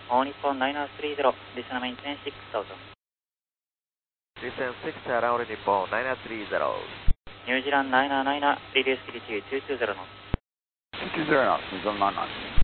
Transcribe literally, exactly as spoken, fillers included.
All Nippon nine nine three zero, descend maintenance six thousand. Descend six around Nippon nine nine three zero. New Zealand nine nine nine, reduce speed to two two zero knots. two two zero knots, New Zealand nine nine.